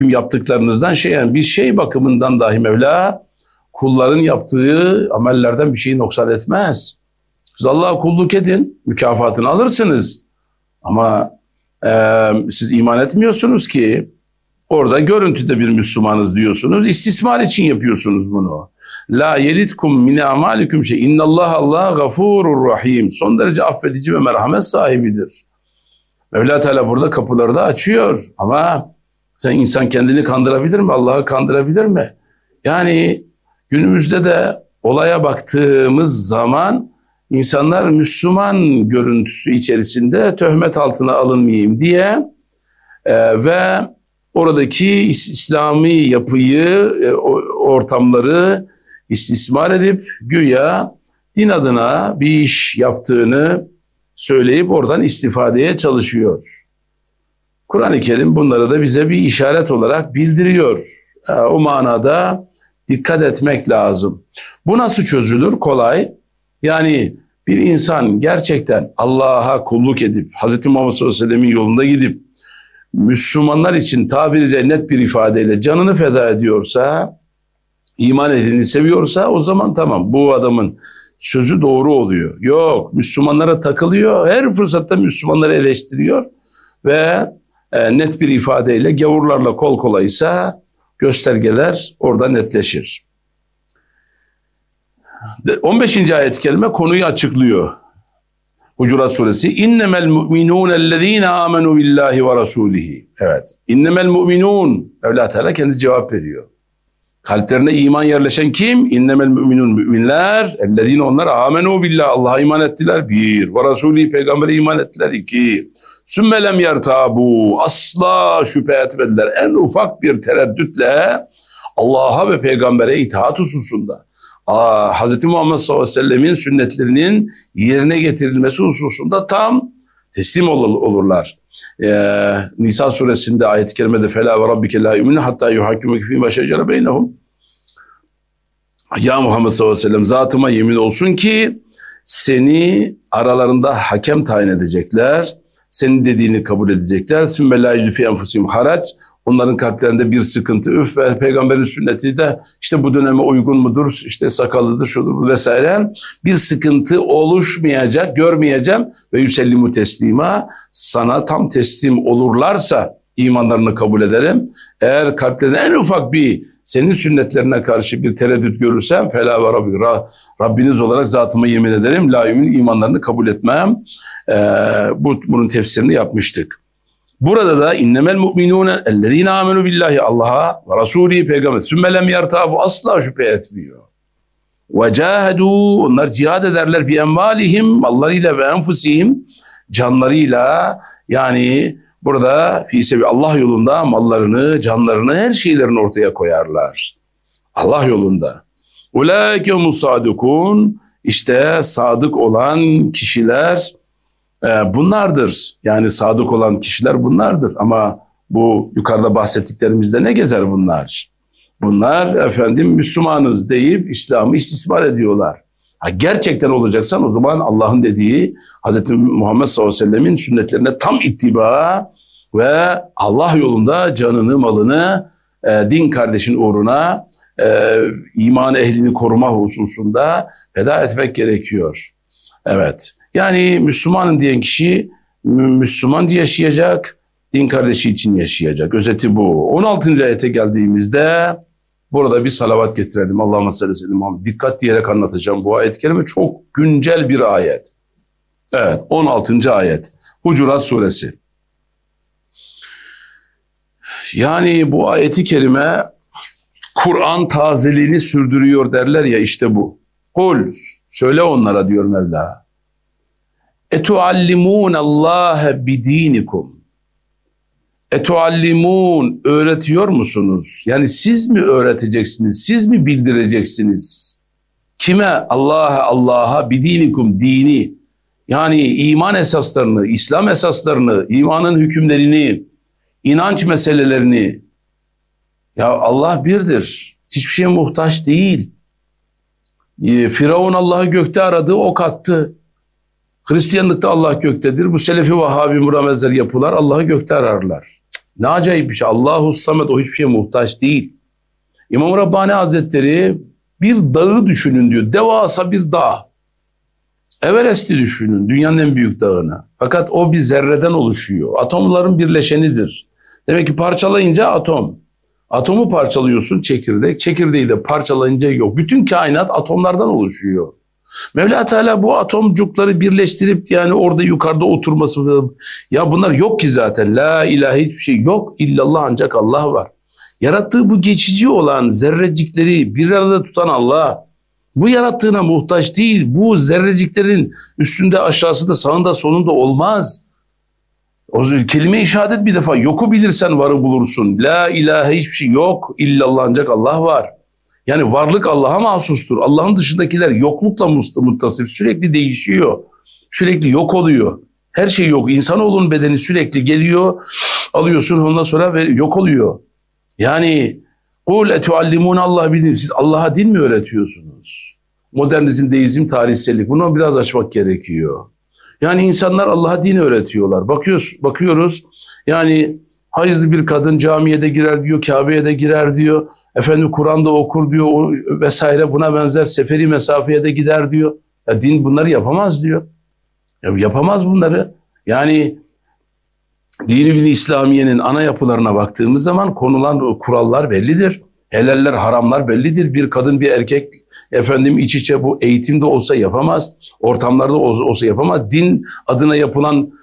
yaptıklarınızdan yani bir şey bakımından dahi Mevla kulların yaptığı amellerden bir şeyi noksan etmez. Siz Allah'a kulluk edin, mükafatını alırsınız. Ama siz iman etmiyorsunuz ki. Orada görüntüde bir Müslümanız diyorsunuz. İstismar için yapıyorsunuz bunu. La yelitkum min amalikum şey. İnnallah Allah gafurur rahim. Son derece affedici ve merhamet sahibidir. Mevla Teala burada kapıları da açıyor. Ama insan kendini kandırabilir mi? Allah'ı kandırabilir mi? Yani günümüzde de olaya baktığımız zaman insanlar Müslüman görüntüsü içerisinde töhmet altına alınmayayım diye ve oradaki İslami yapıyı, ortamları istismar edip güya din adına bir iş yaptığını söyleyip oradan istifadeye çalışıyor. Kur'an-ı Kerim bunları da bize bir işaret olarak bildiriyor. O manada dikkat etmek lazım. Bu nasıl çözülür? Kolay. Yani bir insan gerçekten Allah'a kulluk edip, Hz. Muhammed sallallahu aleyhi ve sellem'in yolunda gidip, Müslümanlar için tabiri net bir ifadeyle canını feda ediyorsa, iman ehlini seviyorsa o zaman tamam, bu adamın sözü doğru oluyor. Yok, Müslümanlara takılıyor, her fırsatta Müslümanları eleştiriyor ve net bir ifadeyle gavurlarla kol kolaysa göstergeler orada netleşir. 15. ayet-i kerime konuyu açıklıyor. Hucurat suresi. İnnemel mu'minûn ellezîne âmenû billâhi ve rasûlihi. Evet. İnnemel mu'minûn. Mevla Teala kendisi cevap veriyor. Kalplerine iman yerleşen kim? İnnemel müminun, müminler. Ellezîne, onlar âmenû billah, Allah'a iman ettiler. Bir. Ve rasûlî, peygambere iman ettiler. İki. Sümme lem yertâbû. Asla şüphe etmediler. En ufak bir tereddütle Allah'a ve peygambere itaat hususunda, Hz. Muhammed sallallahu aleyhi ve sellemin sünnetlerinin yerine getirilmesi hususunda tam teslim olurlar. Nisa suresinde ayet-i kerimede فَلَا وَرَبِّكَ لَا يُؤْمِنُ حَتَّى يُحَكِّمُكَ فِي مَا شَجَرَ بَيْنَهُمْ. Ya Muhammed sallallahu aleyhi ve sellem, zatıma yemin olsun ki seni aralarında hakem tayin edecekler. Senin dediğini kabul edecekler. ثُمَّ لَا يُجْدُ فِي أَنْفُسِهِمْ حَرَجٍ. Onların kalplerinde bir sıkıntı, ve peygamberin sünneti de işte bu döneme uygun mudur, işte sakallıdır, şudur vesaire, bir sıkıntı oluşmayacak, görmeyeceğim ve yüsellimu teslima, sana tam teslim olurlarsa imanlarını kabul ederim. Eğer kalplerinde en ufak bir senin sünnetlerine karşı bir tereddüt görürsem fela ve rabbi, Rabbiniz olarak zatıma yemin ederim, la yumin, imanlarını kabul etmem. Bunun tefsirini yapmıştık. Burada da innemel mu'minûne ellezîne âmenû billahi, Allah'a ve Rasûlî, peygamber sümme lem yertâbu, asla şüphe etmiyor. Ve cahedû, onlar cihad ederler bi envâlihim, mallarıyla ve enfusihim, canlarıyla, yani burada Allah yolunda mallarını, canlarını, her şeylerini ortaya koyarlar. Allah yolunda. Ulâike musâdikûn, işte sadık olan kişiler bunlardır. Yani sadık olan kişiler bunlardır. Ama bu yukarıda bahsettiklerimizde ne gezer bunlar? Bunlar efendim Müslümanız deyip İslam'ı istismar ediyorlar. Gerçekten olacaksan o zaman Allah'ın dediği Hz. Muhammed sallallahu aleyhi ve sellemin sünnetlerine tam ittiba ve Allah yolunda canını, malını, din kardeşin uğruna, iman ehlini koruma hususunda feda etmek gerekiyor. Evet. Yani Müslümanım diyen kişi Müslümanca yaşayacak, din kardeşi için yaşayacak. Özeti bu. 16. ayete geldiğimizde burada bir salavat getirelim. Allahümme salli sellem. Dikkat diyerek anlatacağım bu ayet-i kerime. Çok güncel bir ayet. Evet, 16. ayet. Hucurat suresi. Yani bu ayeti kerime Kur'an tazeliğini sürdürüyor derler ya, işte bu. Kul, söyle onlara diyor Mevla. Etuallimun Allah bidinikum. Etuallimun, öğretiyor musunuz? Yani siz mi öğreteceksiniz? Siz mi bildireceksiniz? Kime? Allah'a bidinikum, dini. Yani iman esaslarını, İslam esaslarını, imanın hükümlerini, inanç meselelerini. Ya Allah birdir. Hiçbir şeye muhtaç değil. Firavun Allah'ı gökte aradı, ok attı. Hristiyanlıkta Allah göktedir. Bu Selefi, Vahhabi, Muramezler yapılar Allah'ı gökte ararlar. Ne acayip bir şey. Allahu Samet, o hiçbir şeye muhtaç değil. İmam Rabbani Hazretleri bir dağı düşünün diyor. Devasa bir dağ. Everest'i düşünün. Dünyanın en büyük dağını. Fakat o bir zerreden oluşuyor. Atomların birleşenidir. Demek ki parçalayınca atom. Atomu parçalıyorsun, çekirdek. Çekirdeği de parçalayınca yok. Bütün kainat atomlardan oluşuyor. Mevla Teala bu atomcukları birleştirip yani orada yukarıda oturması. Ya bunlar yok ki zaten. La ilahe, hiçbir şey yok. İllallah, ancak Allah var. Yarattığı bu geçici olan zerrecikleri bir arada tutan Allah. Bu yarattığına muhtaç değil. Bu zerreciklerin üstünde, aşağısında, sağında, solunda olmaz. O kelime-i şehadet bir defa. Yoku bilirsen varı bulursun. La ilahe, hiçbir şey yok. İllallah, ancak Allah var. Yani varlık Allah'a mahsustur. Allah'ın dışındakiler yoklukla muttasif. Sürekli değişiyor. Sürekli yok oluyor. Her şey yok. İnsanoğlunun bedeni sürekli geliyor. Alıyorsun, ondan sonra ve yok oluyor. Yani kul etuallimun Allah bilir. Siz Allah'a din mi öğretiyorsunuz? Modernizm, deizm, tarihsellik. Bunu biraz açmak gerekiyor. Yani insanlar Allah'a din öğretiyorlar. Bakıyoruz. Yani hayızlı bir kadın camiye de girer diyor, Kabe'ye de girer diyor. Efendim Kur'an'da okur diyor vesaire, buna benzer seferi mesafeye de gider diyor. Ya din bunları yapamaz diyor. Ya yapamaz bunları. Yani Dini İslamiye'nin ana yapılarına baktığımız zaman konulan kurallar bellidir. Helaller, haramlar bellidir. Bir kadın, bir erkek efendim iç içe bu eğitimde olsa yapamaz. Ortamlarda olsa yapamaz. Din adına yapılan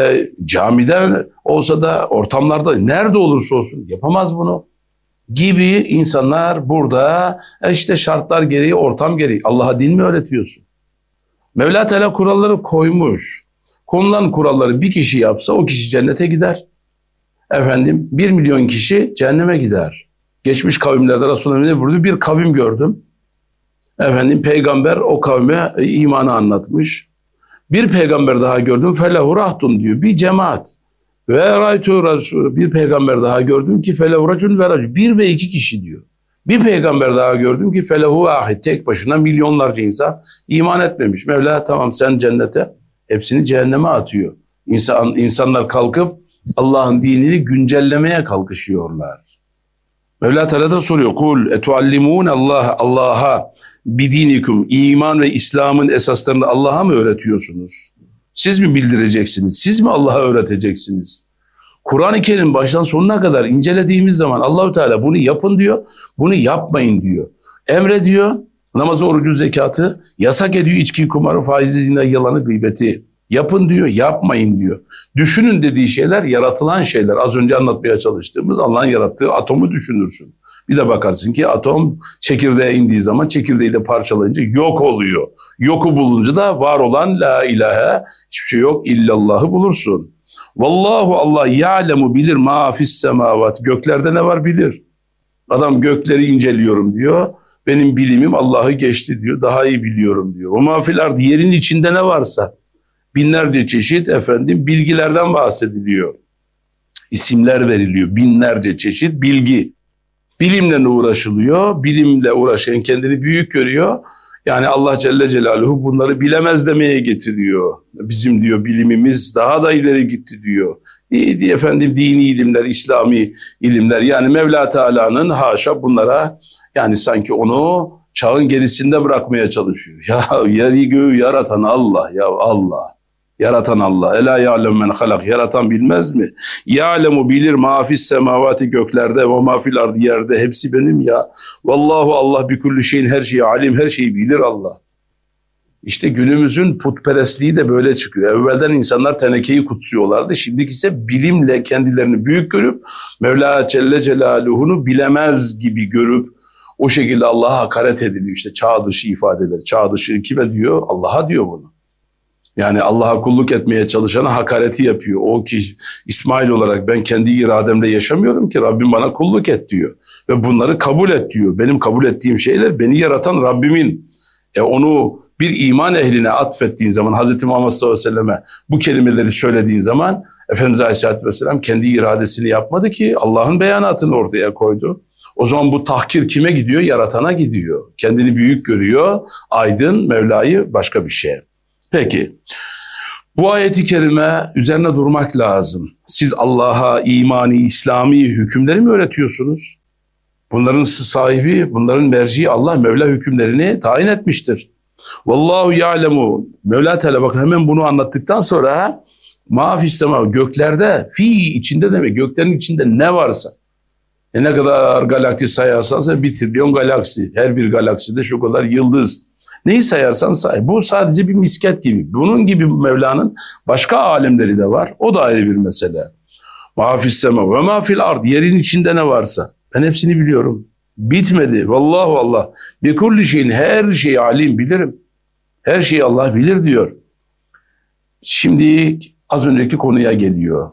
camide olsa da, ortamlarda nerede olursa olsun yapamaz bunu. Gibi insanlar burada işte şartlar gereği, ortam gereği. Allah'a din mi öğretiyorsun? Mevla Teala kuralları koymuş. Konulan kuralları bir kişi yapsa o kişi cennete gider. Efendim 1 milyon kişi cehenneme gider. Geçmiş kavimlerde Resulullah ne buyurdu? Bir kavim gördüm. Efendim peygamber o kavme imanı anlatmış. Bir peygamber daha gördüm. Felehu rahtun diyor. Bir cemaat. Ve raytu Resul. Bir peygamber daha gördüm ki felehu racun ve racun. 1 ve 2 kişi diyor. Bir peygamber daha gördüm ki felehu vahid. Tek başına milyonlarca insan iman etmemiş. Mevla tamam sen cennete, hepsini cehenneme atıyor. İnsanlar kalkıp Allah'ın dinini güncellemeye kalkışıyorlar. Mevla Teala da soruyor. Kul etuallimun Allah'a bidinikum, iman ve İslam'ın esaslarını Allah'a mı öğretiyorsunuz? Siz mi bildireceksiniz? Siz mi Allah'a öğreteceksiniz? Kur'an-ı Kerim baştan sonuna kadar incelediğimiz zaman Allahu Teala bunu yapın diyor, bunu yapmayın diyor. Emrediyor namazı, orucu, zekatı, yasak ediyor içki, kumarı, faizi, zina, yalanı, gıybeti. Yapın diyor, yapmayın diyor. Düşünün dediği şeyler yaratılan şeyler. Az önce anlatmaya çalıştığımız Allah'ın yarattığı atomu düşünürsün. Bir de bakarsın ki atom çekirdeğe indiği zaman çekirdeği de parçalayınca yok oluyor. Yoku bulunca da var olan la ilahe, hiçbir şey yok illallahı bulursun. Vallahu Allah ya'lemu bilir ma fis semavat. Göklerde ne var bilir. Adam gökleri inceliyorum diyor. Benim bilimim Allah'ı geçti diyor. Daha iyi biliyorum diyor. O ma fil ardı, yerin içinde ne varsa binlerce çeşit efendim bilgilerden bahsediliyor. İsimler veriliyor. Binlerce çeşit bilgi. Bilimle uğraşılıyor. Bilimle uğraşan kendini büyük görüyor. Yani Allah Celle Celaluhu bunları bilemez demeye getiriyor. Bizim diyor bilimimiz daha da ileri gitti diyor. Efendim dini ilimler, İslami ilimler, yani Mevla Teala'nın haşa bunlara, yani sanki onu çağın gerisinde bırakmaya çalışıyor. Ya yeri göğü yaratan Allah, ya Allah. Yaratan Allah. Ela ya'lem men halak. Yaratan bilmez mi? Ya'lemu bilir ma fis semavati, göklerde ve ma fil ardı, yerde. Hepsi benim ya. Vallahu Allah bi kulli şeyin, her şeyi alim, her şeyi bilir Allah. İşte günümüzün putperestliği de böyle çıkıyor. Evvelden insanlar tenekeyi kutsuyorlardı. Şimdiki ise bilimle kendilerini büyük görüp Mevla Celle Celaluhu'nu bilemez gibi görüp o şekilde Allah'a hakaret ediliyor. İşte çağ dışı ifadeler. Çağ dışı kime diyor? Allah'a diyor bunu. Yani Allah'a kulluk etmeye çalışana hakareti yapıyor. O ki İsmail olarak ben kendi irademle yaşamıyorum ki, Rabbim bana kulluk et diyor. Ve bunları kabul et diyor. Benim kabul ettiğim şeyler beni yaratan Rabbimin. Onu bir iman ehline atfettiğin zaman, Hz. Muhammed sallallahu aleyhi ve selleme bu kelimeleri söylediğin zaman, Efendimiz aleyhissalatü vesselam kendi iradesini yapmadı ki, Allah'ın beyanatını ortaya koydu. O zaman bu tahkir kime gidiyor? Yaratana gidiyor. Kendini büyük görüyor, aydın, Mevla'yı başka bir şey. Peki, Bu ayeti kerime üzerine durmak lazım. Siz Allah'a imani, İslami hükümleri mi öğretiyorsunuz? Bunların sahibi, bunların merci Allah, Mevla hükümlerini tayin etmiştir. Vallahu ya'lemu. Mevla Teala bak hemen bunu anlattıktan sonra ma fis sema, göklerde, fi içinde demek, göklerin içinde ne varsa. Ne kadar galaksi sayarsansa 1 trilyon galaksi. Her bir galakside şu kadar yıldız. Neyi sayarsan say. Bu sadece bir misket gibi. Bunun gibi Mevla'nın başka alemleri de var. O da ayrı bir mesele. Ma fis sema ve ma fil ard. Yerin içinde ne varsa. Ben hepsini biliyorum. Bitmedi. Vallahu Allah. Bi kulli şeyin, her şeyi alim, bilirim. Her şeyi Allah bilir diyor. Şimdi az önceki konuya geliyor.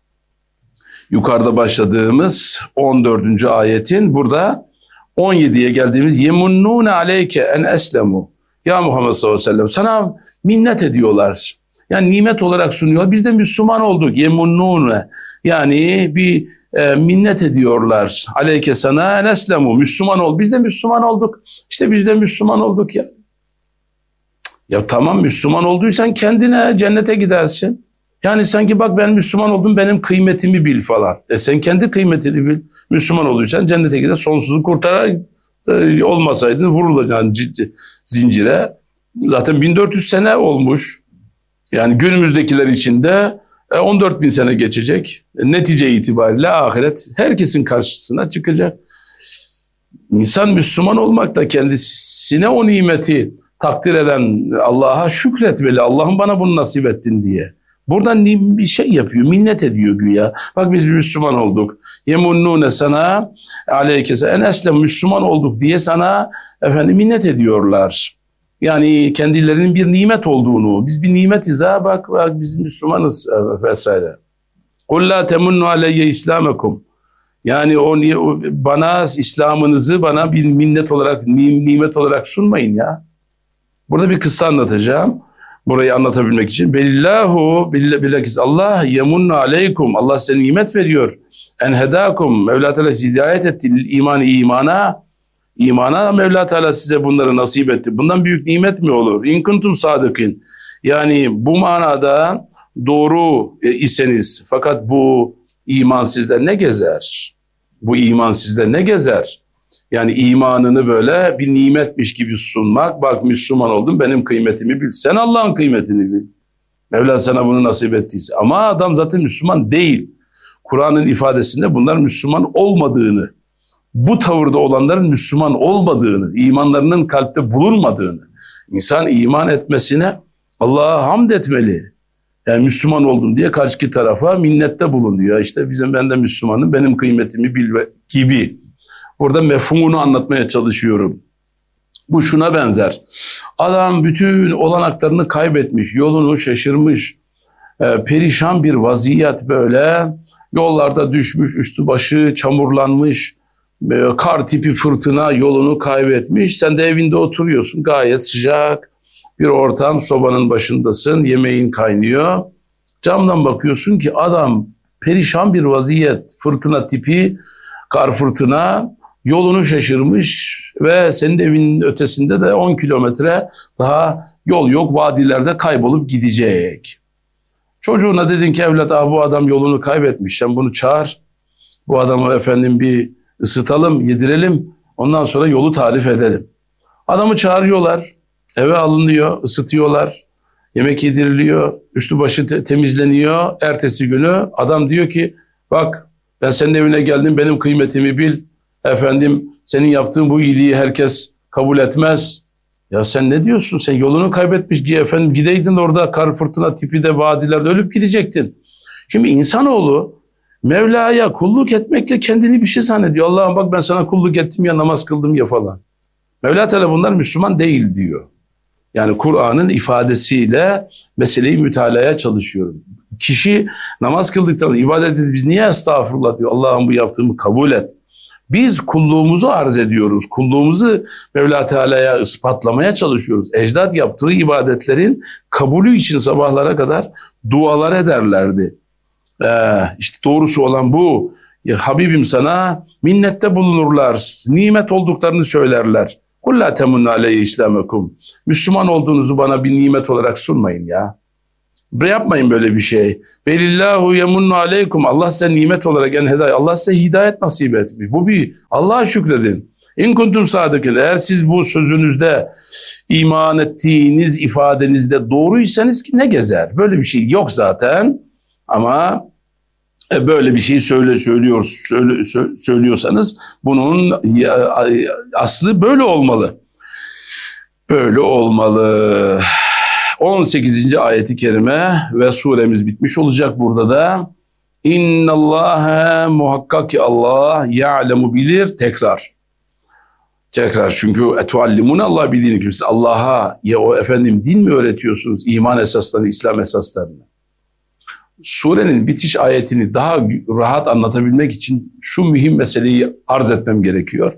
Yukarıda başladığımız 14. ayetin burada 17'ye geldiğimiz yemunnune aleyke en eslemu. Ya Muhammed sallallahu aleyhi ve sellem, sana minnet ediyorlar. Yani nimet olarak sunuyor. Biz de Müslüman olduk. Yemunnune. Yani bir minnet ediyorlar. Aleyke sana en eslemu. Müslüman ol. Biz de Müslüman olduk. İşte biz de Müslüman olduk ya. Ya tamam, Müslüman olduysan kendine cennete gidersin. Yani sanki bak ben Müslüman oldum, benim kıymetimi bil falan. Sen kendi kıymetini bil. Müslüman olduysan cennete gider, sonsuzu kurtarar. Olmasaydın vurulacaksın zincire. Zaten 1400 sene olmuş. Yani günümüzdekiler için de 14.000 sene geçecek. Netice itibariyle ahiret herkesin karşısına çıkacak. İnsan Müslüman olmakla kendisine o nimeti takdir eden Allah'a şükretmeli. Allah'ım bana bunu nasip ettin diye. Buradan bir şey yapıyor, minnet ediyor güya. Bak biz Müslüman olduk. Yemunnune sana aleykese en eslem, Müslüman olduk diye sana minnet ediyorlar. Yani kendilerinin bir nimet olduğunu, biz bir nimetiz ha, bak biz Müslümanız vesaire. Kul la temunnu aleyye islamekum. Yani bana İslam'ınızı bana bir minnet olarak, nimet olarak sunmayın ya. Burada bir kıssa anlatacağım. Burayı anlatabilmek için. Belillahu bilakis Allah yemunnu aleykum. Allah size nimet veriyor. En hedakum. Mevla Teala sizi hidayet etti. İmana. İmana Mevla Teala size bunları nasip etti. Bundan büyük nimet mi olur? İn kuntum sadıkın. Yani bu manada doğru iseniz, fakat bu iman sizde ne gezer? Bu iman sizde ne gezer? Yani imanını böyle bir nimetmiş gibi sunmak. Bak Müslüman oldum, benim kıymetimi bil. Sen Allah'ın kıymetini bil. Mevla sana bunu nasip ettiyse. Ama adam zaten Müslüman değil. Kur'an'ın ifadesinde bunlar Müslüman olmadığını, bu tavırda olanların Müslüman olmadığını, imanlarının kalpte bulunmadığını, insan iman etmesine Allah'a hamd etmeli. Yani Müslüman oldum diye karşı tarafa minnette bulunuyor. İşte ben de Müslümanım, benim kıymetimi bil gibi. Burada mefhumunu anlatmaya çalışıyorum. Bu şuna benzer. Adam bütün olanaklarını kaybetmiş, yolunu şaşırmış, perişan bir vaziyet böyle. Yollarda düşmüş, üstü başı çamurlanmış, kar tipi fırtına yolunu kaybetmiş. Sen de evinde oturuyorsun, gayet sıcak bir ortam, sobanın başındasın, yemeğin kaynıyor. Camdan bakıyorsun ki adam perişan bir vaziyet, fırtına tipi, kar fırtına, yolunu şaşırmış ve senin evinin ötesinde de 10 kilometre daha yol yok, vadilerde kaybolup gidecek. Çocuğuna dedin ki evlat, bu adam yolunu kaybetmiş, sen bunu çağır. Bu adamı bir ısıtalım, yedirelim, ondan sonra yolu tarif edelim. Adamı çağırıyorlar, eve alınıyor, ısıtıyorlar, yemek yediriliyor, üstü başı temizleniyor. Ertesi günü adam diyor ki bak ben senin evine geldim, benim kıymetimi bil. Senin yaptığın bu iyiliği herkes kabul etmez. Ya sen ne diyorsun? Sen yolunu kaybetmiş gideydin orada kar fırtına tipi de vadilerde ölüp gidecektin. Şimdi insanoğlu Mevla'ya kulluk etmekle kendini bir şey zannediyor. Allah'ım bak ben sana kulluk ettim ya, namaz kıldım ya falan. Mevla Teala bunlar Müslüman değil diyor. Yani Kur'an'ın ifadesiyle meseleyi mütalaya çalışıyorum. Kişi namaz kıldıktan, ibadet edip biz niye estağfurullah diyor. Allah'ım bu yaptığımı kabul et. Biz kulluğumuzu arz ediyoruz. Kulluğumuzu Mevla Teala'ya ispatlamaya çalışıyoruz. Ecdat yaptığı ibadetlerin kabulü için sabahlara kadar dualar ederlerdi. İşte doğrusu olan bu. Ya Habibim sana minnette bulunurlar. Nimet olduklarını söylerler. Kul la temunnu aleyye islamekum. Müslüman olduğunuzu bana bir nimet olarak sunmayın ya. Yapmayın böyle bir şey. Belillahu yemunnu aleykum. Allah size nimet olarak Allah size hidayet nasip etmiş. Bu bir Allah'a şükredin. İn kuntum sadıkın. Eğer siz bu sözünüzde, iman ettiğiniz ifadenizde doğruysanız ki ne gezer? Böyle bir şey yok zaten. Ama böyle bir şey söylüyorsanız bunun aslı böyle olmalı. Böyle olmalı. 18. ayeti kerime ve suremiz bitmiş olacak burada da. İnnallâhe, muhakkak ki Allah, ya'lemu, bilir. Tekrar çünkü etuallimune, Allah bildiğini kimse. Allah'a ya o efendim din mi öğretiyorsunuz? İman esaslarını, İslam esaslarını. Surenin bitiş ayetini daha rahat anlatabilmek için şu mühim meseleyi arz etmem gerekiyor.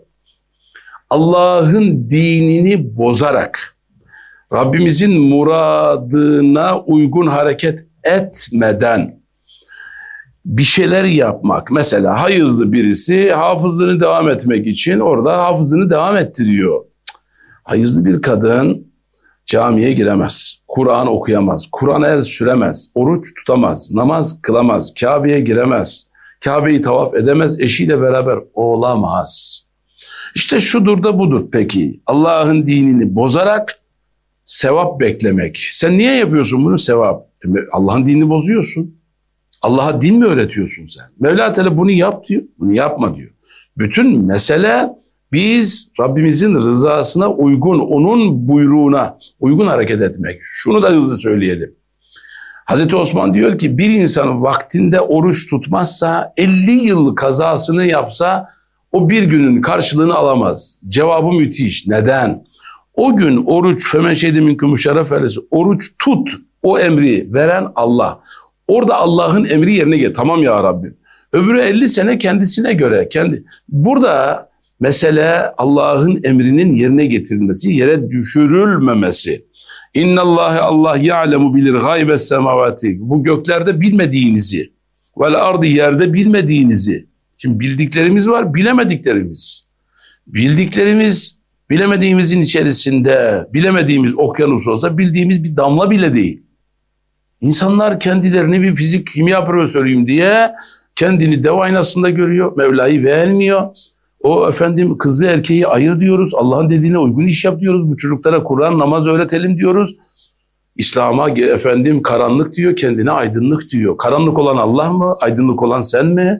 Allah'ın dinini bozarak, Rabbimizin muradına uygun hareket etmeden bir şeyler yapmak. Mesela hayızlı birisi hafızlığını devam etmek için orada hafızlığını devam ettiriyor. Hayızlı bir kadın camiye giremez, Kur'an okuyamaz, Kur'an'a el süremez, oruç tutamaz, namaz kılamaz, Kabe'ye giremez, Kabe'yi tavaf edemez, eşiyle beraber olamaz. İşte şudur da budur peki. Allah'ın dinini bozarak sevap beklemek. Sen niye yapıyorsun bunu? Sevap. Allah'ın dinini bozuyorsun. Allah'a din mi öğretiyorsun sen? Mevla Teala bunu yap diyor, bunu yapma diyor. Bütün mesele biz Rabbimizin rızasına uygun, onun buyruğuna uygun hareket etmek. Şunu da hızlı söyleyelim. Hazreti Osman diyor ki bir insan vaktinde oruç tutmazsa 50 yıl kazasını yapsa o bir günün karşılığını alamaz. Cevabı müthiş. Neden? O gün oruç femen şeyde minkum şerefellesi, oruç tut, o emri veren Allah. Orada Allah'ın emri yerine gel. Tamam ya Rabbim. Öbürü 50 sene kendisine göre. Burada mesele Allah'ın emrinin yerine getirilmesi, yere düşürülmemesi. İnnallâhe, Allah ya'lemu, bilir gaybes semavati. Bu göklerde bilmediğinizi, vel ardı, yerde bilmediğinizi. Şimdi bildiklerimiz var, bilemediklerimiz. Bildiklerimiz, bilemediğimizin içerisinde, bilemediğimiz okyanus olsa bildiğimiz bir damla bile değil. İnsanlar kendilerini bir fizik, kimya profesörüyüm diye kendini dev aynasında görüyor. Mevla'yı beğenmiyor. O efendim kızı erkeği ayır diyoruz. Allah'ın dediğine uygun iş yap diyoruz. Bu çocuklara Kur'an, namaz öğretelim diyoruz. İslam'a efendim karanlık diyor, kendine aydınlık diyor. Karanlık olan Allah mı? Aydınlık olan sen mi?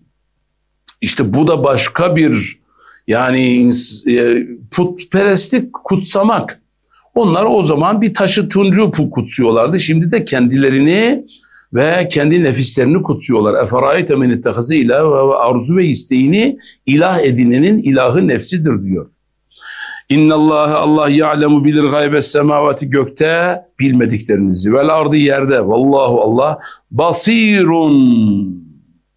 İşte bu da başka bir putperestlik, kutsamak. Onlar o zaman bir taşı tuncu kutsuyorlardı. Şimdi de kendilerini ve kendi nefislerini kutsuyorlar. Eferayte men ittehase ilahe ve arzu ve isteğini ilah edinenin ilahı nefsidir diyor. İnnallâhe, Allah ya'lemu, bilir gaybes semavati, gökte bilmediklerinizi, vel ardı, yerde, vallahu, Allah basirun.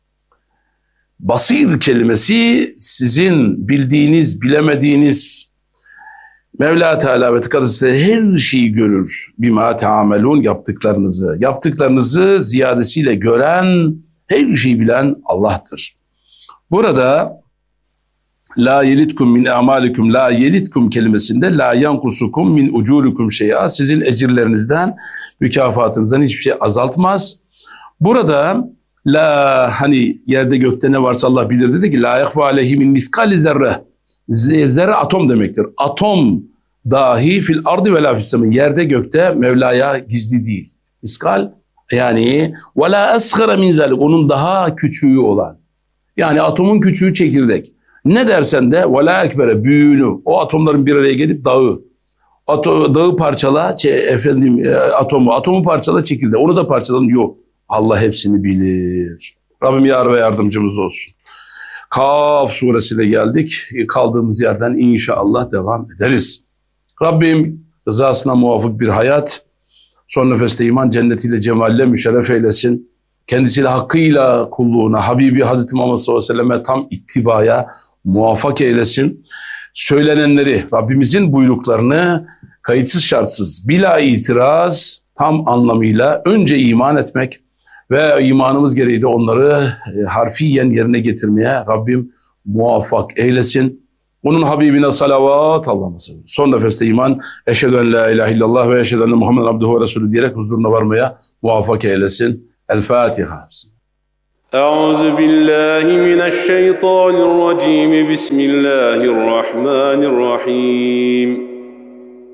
Basir kelimesi sizin bildiğiniz, bilemediğiniz, Mevla Teala ve Tekadüs'te her şeyi görür. Bima teamelun, yaptıklarınızı ziyadesiyle gören, her şeyi bilen Allah'tır. Burada la yelitkum min amalikum, la yelitkum kelimesinde la yankusukum min ucurikum şey'a, sizin ecirlerinizden, mükafatınızdan hiçbir şey azaltmaz. Burada la, hani yerde gökte ne varsa Allah bilir dedi ki la yahfa aleyhi min miskali zerre. Zerre atom demektir. Atom dahi fil ardı ve la fissemi, yerde gökte Mevla'ya gizli değil. Miskal yani ve la asgara min zalik, onun daha küçüğü olan. Yani atomun küçüğü çekirdek. Ne dersen de ve la ekbere, büyüğünü, o atomların bir araya gelip dağı parçala, atomu parçala, çekirdeği. Onu da parçalan, yok. Allah hepsini bilir. Rabbim yar ve yardımcımız olsun. Kaf suresine geldik. Kaldığımız yerden inşallah devam ederiz. Rabbim rızasına muvafık bir hayat, son nefeste iman cennetiyle, cemalle müşerref eylesin. Kendisiyle hakkıyla kulluğuna, Habibi Hazreti Muhammed sallallahu aleyhi ve selleme tam ittibaya muvaffak eylesin. Söylenenleri, Rabbimizin buyruklarını kayıtsız şartsız, bila itiraz, tam anlamıyla önce iman etmek ve imanımız gereği de onları harfiyen yerine getirmeye Rabbim muvaffak eylesin. Onun Habibine salavat, Allah'ım sallallahu. Son nefeste iman. Eşhedü en la ilahe illallah ve eşhedü enne Muhammeden abduhu ve resulü diyerek huzuruna varmaya muvaffak eylesin. El Fatiha. أعوذ بالله من الشيطان الرجيم بسم الله الرحمن الرحيم